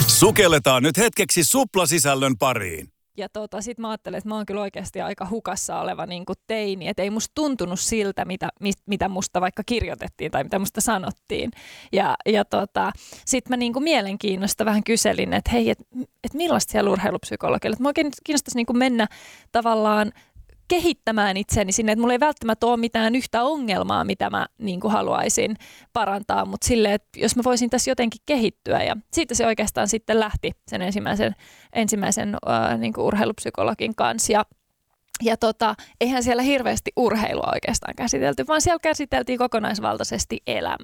Sukelletaan nyt hetkeksi suplasisällön pariin. Ja sit mä ajattelin, että mä oon kyllä oikeasti aika hukassa oleva niin kuin teini, että ei musta tuntunut siltä, mitä musta vaikka kirjoitettiin tai mitä musta sanottiin. Ja sit mä niin kuin mielenkiinnosta vähän kyselin, että hei, että millaista siellä urheilupsykologilla, että mä oikein kiinnostaisi niin kuin mennä tavallaan kehittämään itseni sinne, että mulla ei välttämättä ole mitään yhtä ongelmaa, mitä mä niin kuin haluaisin parantaa, mutta silleen, että jos mä voisin tässä jotenkin kehittyä. Ja siitä se oikeastaan sitten lähti sen ensimmäisen niin kuin urheilupsykologin kanssa. Ja eihän siellä hirveästi urheilua oikeastaan käsitelty, vaan siellä käsiteltiin kokonaisvaltaisesti elämää.